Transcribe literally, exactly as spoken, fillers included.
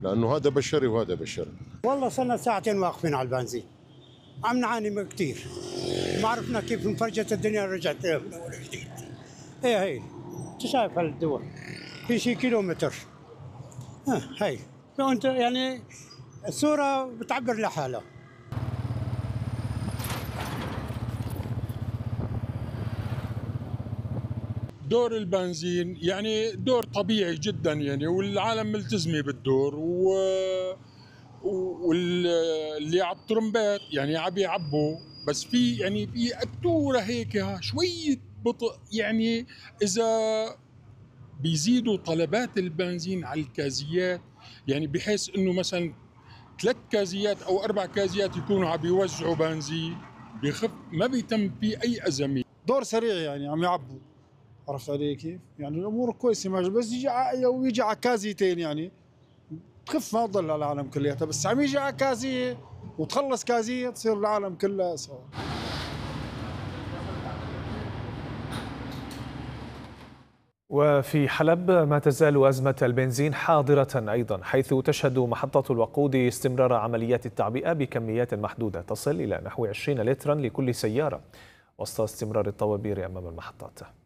لأنه هذا بشري وهذا بشري. والله صرنا ساعتين واقفين على البنزين، عم نعاني كثير، ما عرفنا كيف انفرجت الدنيا رجعت من اول جديد. ايه هي انت شايف هالدول في شي كيلومتر، اه هي انت يعني الصورة بتعبر لحالها. دور البنزين يعني دور طبيعي جدا يعني، والعالم ملتزمه بالدور، و واللي على الطرمبات يعني عم يعبوا، بس في يعني في قطوره هيك شويه بطء يعني. اذا بيزيدوا طلبات البنزين على الكازيات، يعني بحيث انه مثلا ثلاث كازيات او اربع كازيات يكونوا عم يوزعوا بنزين، بخف ما بيتم في اي ازمه. دور سريع يعني عم يعبوا، عرفت علي كيف؟ يعني الامور كويسه، بس يجي ويجي على كازيتين يعني تخف، ما تضل على العالم كلياتها، بس عم يجي على كازيه وتخلص كازيه تصير العالم كلها سوا. وفي حلب ما تزال أزمة البنزين حاضرة أيضا، حيث تشهد محطة الوقود استمرار عمليات التعبئة بكميات محدودة تصل إلى نحو عشرين لترا لكل سيارة، وسط استمرار الطوابير أمام المحطات.